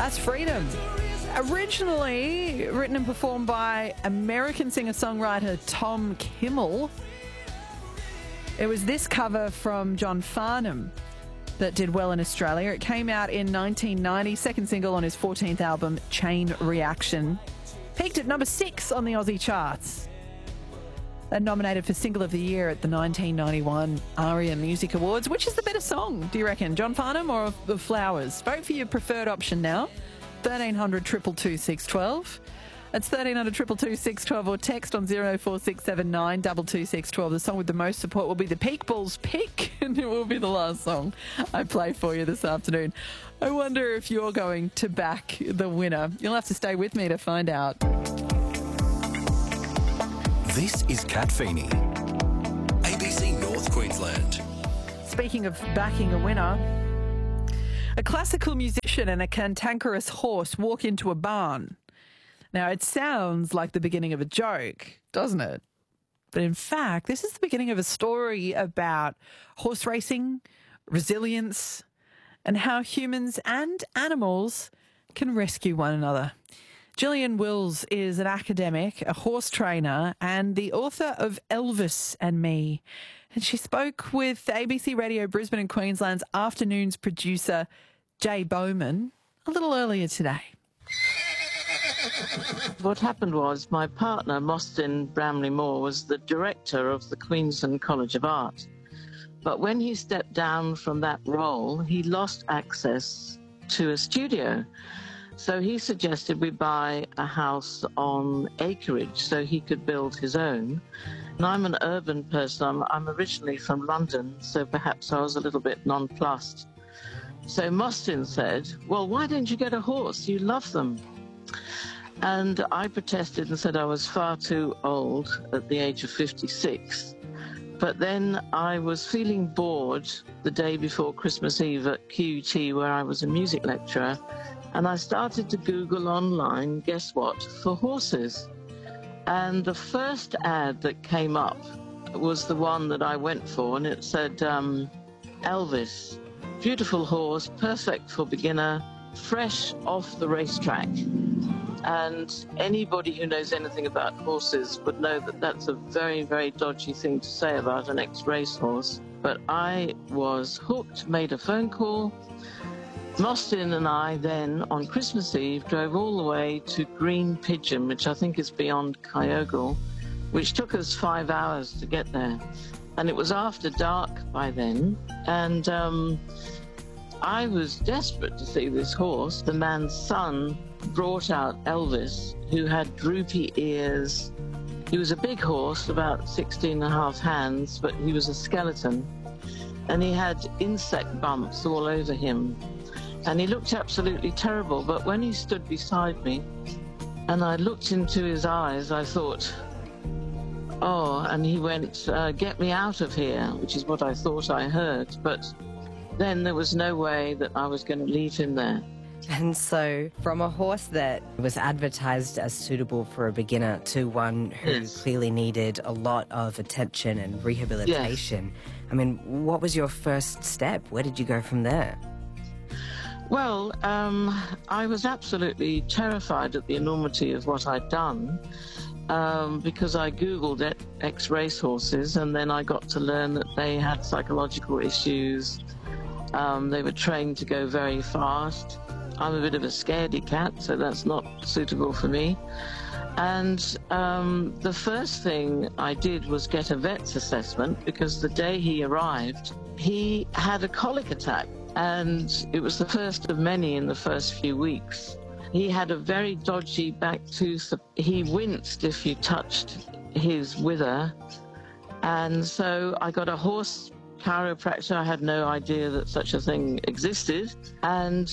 That's Freedom. Originally written and performed by American singer-songwriter Tom Kimmel. It was this cover from John Farnham that did well in Australia. It came out in 1990, second single on his 14th album, Chain Reaction. Peaked at number 6 on the Aussie charts. And nominated for Single of the Year at the 1991 ARIA Music Awards. Which is the better song, do you reckon? John Farnham or The Flowers? Vote for your preferred option now. 1300 222 612. That's 1300 222 612 or text on 04679 22612. The song with the most support will be the Peak Bulls Pick, and it will be the last song I play for you this afternoon. I wonder if you're going to back the winner. You'll have to stay with me to find out. This is Kat Feeney, ABC North Queensland. Speaking of backing a winner, a classical musician and a cantankerous horse walk into a barn. Now, it sounds like the beginning of a joke, doesn't it? But in fact, this is the beginning of a story about horse racing, resilience, and how humans and animals can rescue one another. Gillian Wills is an academic, a horse trainer, and the author of Elvis and Me. And she spoke with ABC Radio Brisbane and Queensland's afternoons producer, Jay Bowman, a little earlier today. What happened was my partner, Mostyn Bramley Moore, was the director of the Queensland College of Art. But when he stepped down from that role, he lost access to a studio. So he suggested we buy a house on acreage so he could build his own. And I'm an urban person. I'm originally from London, so perhaps I was a little bit nonplussed. So Mostyn said, well, why don't you get a horse? You love them. And I protested and said I was far too old at the age of 56. But then I was feeling bored the day before Christmas Eve at QUT, where I was a music lecturer, and I started to Google online, guess what, for horses. And the first ad that came up was the one that I went for, and it said, Elvis, beautiful horse, perfect for beginner, fresh off the racetrack. And anybody who knows anything about horses would know that that's a very, very dodgy thing to say about an ex-racehorse. But I was hooked, made a phone call. Mostyn and I then, on Christmas Eve, drove all the way to Green Pigeon, which I think is beyond Kyogle, which took us 5 hours to get there. And it was after dark by then. And I was desperate to see this horse. The man's son brought out Elvis, who had droopy ears. He was a big horse, about 16 and a half hands, but he was a skeleton. And he had insect bumps all over him. And he looked absolutely terrible. But when he stood beside me and I looked into his eyes, I thought, oh, and he went, get me out of here, which is what I thought I heard. But then there was no way that I was going to leave him there. And so from a horse that was advertised as suitable for a beginner to one who clearly needed a lot of attention and rehabilitation, I mean, what was your first step? Where did you go from there? Well, I was absolutely terrified at the enormity of what I'd done because I Googled ex-racehorses, and then I got to learn that they had psychological issues. They were trained to go very fast. I'm a bit of a scaredy cat, so that's not suitable for me. And the first thing I did was get a vet's assessment, because the day he arrived, he had a colic attack, and it was the first of many in the first few weeks. He had a very dodgy back tooth. He winced if you touched his wither. And so I got a horse chiropractor. I had no idea that such a thing existed. And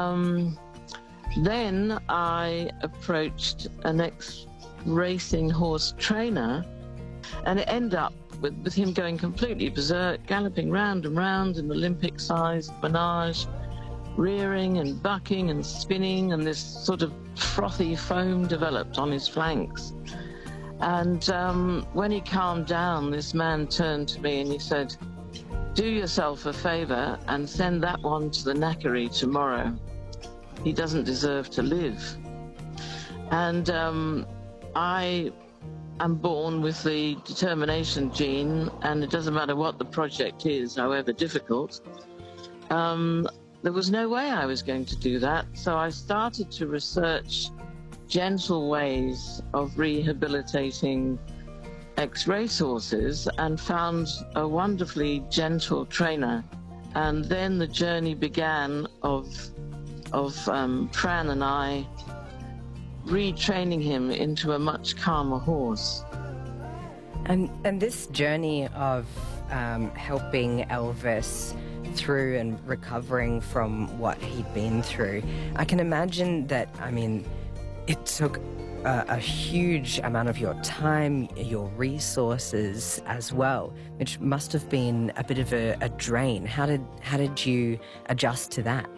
then I approached an ex-racing horse trainer, and it ended up with him going completely berserk, galloping round and round in Olympic-sized menage, rearing and bucking and spinning, and this sort of frothy foam developed on his flanks. And when he calmed down, this man turned to me and he said, do yourself a favour and send that one to the knackery tomorrow. he doesn't deserve to live. And I am born with the determination gene, and it doesn't matter what the project is, however difficult. There was no way I was going to do that, so I started to research gentle ways of rehabilitating ex-racehorses and found a wonderfully gentle trainer. And then the journey began of Fran and I retraining him into a much calmer horse. And this journey of helping Elvis through and recovering from what he'd been through, I can imagine that, I mean, it took a huge amount of your time, your resources as well, which must have been a bit of a drain. How did you adjust to that?